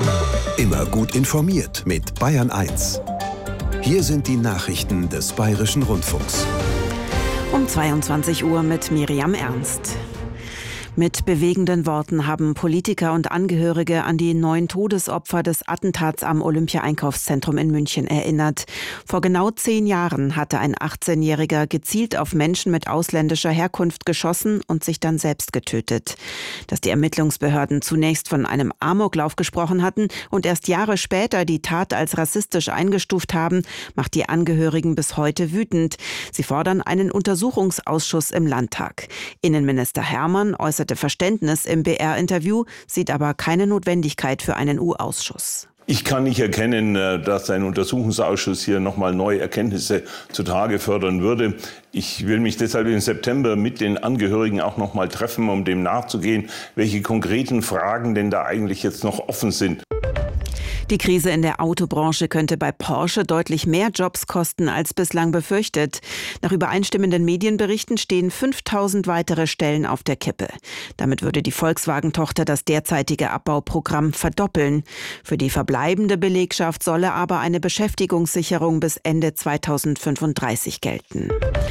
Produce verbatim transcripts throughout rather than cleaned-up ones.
Immer gut informiert mit Bayern eins. Hier sind die Nachrichten des Bayerischen Rundfunks. Um zweiundzwanzig Uhr mit Miriam Ernst. Mit bewegenden Worten haben Politiker und Angehörige an die neun Todesopfer des Attentats am Olympia-Einkaufszentrum in München erinnert. Vor genau zehn Jahren hatte ein achtzehnjähriger gezielt auf Menschen mit ausländischer Herkunft geschossen und sich dann selbst getötet. Dass die Ermittlungsbehörden zunächst von einem Amoklauf gesprochen hatten und erst Jahre später die Tat als rassistisch eingestuft haben, macht die Angehörigen bis heute wütend. Sie fordern einen Untersuchungsausschuss im Landtag. Innenminister Hermann äußerte Verständnis im B R-Interview, sieht aber keine Notwendigkeit für einen U-Ausschuss. Ich kann nicht erkennen, dass ein Untersuchungsausschuss hier nochmal neue Erkenntnisse zutage fördern würde. Ich will mich deshalb im September mit den Angehörigen auch nochmal treffen, um dem nachzugehen, welche konkreten Fragen denn da eigentlich jetzt noch offen sind. Die Krise in der Autobranche könnte bei Porsche deutlich mehr Jobs kosten als bislang befürchtet. Nach übereinstimmenden Medienberichten stehen fünftausend weitere Stellen auf der Kippe. Damit würde die Volkswagen-Tochter das derzeitige Abbauprogramm verdoppeln. Für die verbleibende Belegschaft solle aber eine Beschäftigungssicherung bis Ende zweitausendfünfunddreißig gelten.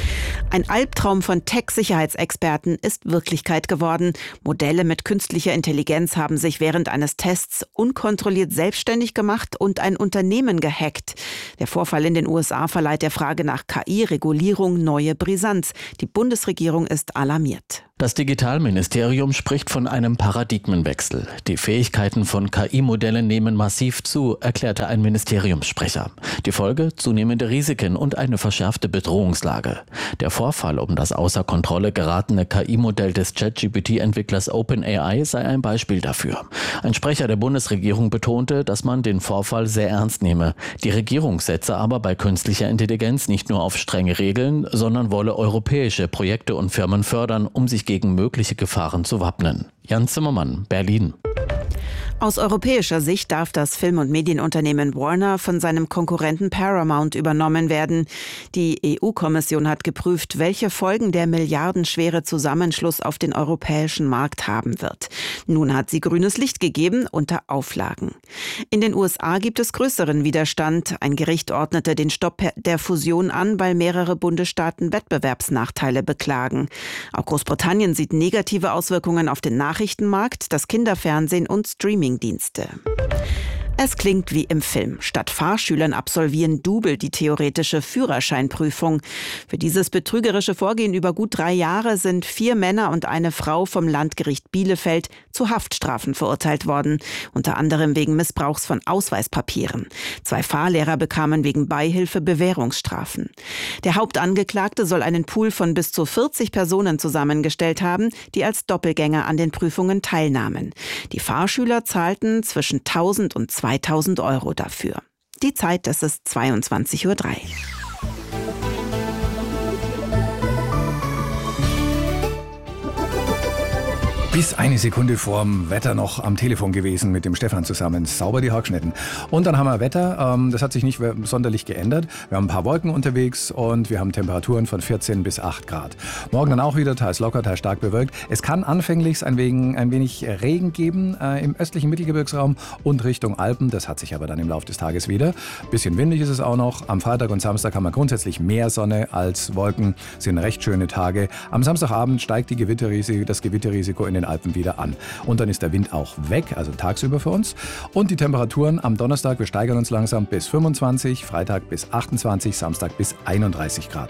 Ein Albtraum von Tech-Sicherheitsexperten ist Wirklichkeit geworden. Modelle mit künstlicher Intelligenz haben sich während eines Tests unkontrolliert selbstständig gemacht und ein Unternehmen gehackt. Der Vorfall in den U S A verleiht der Frage nach K I-Regulierung neue Brisanz. Die Bundesregierung ist alarmiert. Das Digitalministerium spricht von einem Paradigmenwechsel. Die Fähigkeiten von K I-Modellen nehmen massiv zu, erklärte ein Ministeriumssprecher. Die Folge? Zunehmende Risiken und eine verschärfte Bedrohungslage. Der Vorfall um das außer Kontrolle geratene K I-Modell des ChatGPT-Entwicklers OpenAI sei ein Beispiel dafür. Ein Sprecher der Bundesregierung betonte, dass man den Vorfall sehr ernst nehme. Die Regierung setze aber bei künstlicher Intelligenz nicht nur auf strenge Regeln, sondern wolle europäische Projekte und Firmen fördern, um sich gegen mögliche Gefahren zu wappnen. Jan Zimmermann, Berlin. Aus europäischer Sicht darf das Film- und Medienunternehmen Warner von seinem Konkurrenten Paramount übernommen werden. Die E U-Kommission hat geprüft, welche Folgen der milliardenschwere Zusammenschluss auf den europäischen Markt haben wird. Nun hat sie grünes Licht gegeben unter Auflagen. In den U S A gibt es größeren Widerstand. Ein Gericht ordnete den Stopp der Fusion an, weil mehrere Bundesstaaten Wettbewerbsnachteile beklagen. Auch Großbritannien sieht negative Auswirkungen auf den Nachrichtenmarkt, das Kinderfernsehen und Streamingdienste. Es klingt wie im Film. Statt Fahrschülern absolvieren Double die theoretische Führerscheinprüfung. Für dieses betrügerische Vorgehen über gut drei Jahre sind vier Männer und eine Frau vom Landgericht Bielefeld zu Haftstrafen verurteilt worden. Unter anderem wegen Missbrauchs von Ausweispapieren. Zwei Fahrlehrer bekamen wegen Beihilfe Bewährungsstrafen. Der Hauptangeklagte soll einen Pool von bis zu vierzig Personen zusammengestellt haben, die als Doppelgänger an den Prüfungen teilnahmen. Die Fahrschüler zahlten zwischen tausend und zweitausend Euro dafür. Die Zeit, das ist zweiundzwanzig Uhr drei. Bis eine Sekunde vorm Wetter noch am Telefon gewesen mit dem Stefan zusammen. Sauber die Haargeschnitten. Und dann haben wir Wetter. Ähm, das hat sich nicht sonderlich geändert. Wir haben ein paar Wolken unterwegs und wir haben Temperaturen von vierzehn bis acht Grad. Morgen dann auch wieder teils locker, teils stark bewölkt. Es kann anfänglich ein wenig, ein wenig Regen geben äh, im östlichen Mittelgebirgsraum und Richtung Alpen. Das hat sich aber dann im Laufe des Tages wieder. Bisschen windig ist es auch noch. Am Freitag und Samstag haben wir grundsätzlich mehr Sonne als Wolken. Sind recht schöne Tage. Am Samstagabend steigt die Gewitterrisiko, das Gewitterrisiko in den Alpen wieder an. Und dann ist der Wind auch weg, also tagsüber für uns. Und die Temperaturen am Donnerstag, wir steigern uns langsam bis fünfundzwanzig, Freitag bis achtundzwanzig, Samstag bis einunddreißig Grad.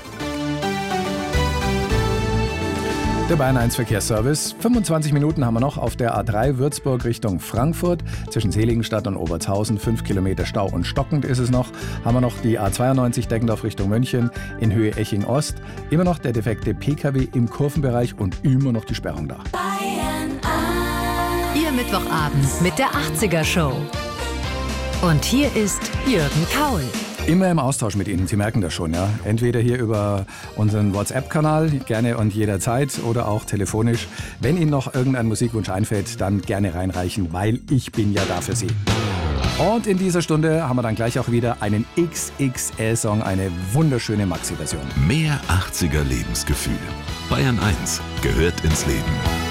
Der Bayern eins Verkehrsservice. fünfundzwanzig Minuten haben wir noch auf der A drei Würzburg Richtung Frankfurt. Zwischen Seligenstadt und Obertshausen. fünf Kilometer Stau und stockend ist es noch. Haben wir noch die A zweiundneunzig Deggendorf Richtung München in Höhe Eching Ost. Immer noch der defekte P K W im Kurvenbereich und immer noch die Sperrung da. Bayern eins. Ihr Mittwochabend mit der achtziger Show. Und hier ist Jürgen Kaul. Immer im Austausch mit Ihnen, Sie merken das schon, ja. Entweder hier über unseren WhatsApp-Kanal, gerne und jederzeit, oder auch telefonisch. Wenn Ihnen noch irgendein Musikwunsch einfällt, dann gerne reinreichen, weil ich bin ja da für Sie. Und in dieser Stunde haben wir dann gleich auch wieder einen X X L-Song, eine wunderschöne Maxi-Version. Mehr achtziger Lebensgefühl. Bayern eins gehört ins Leben.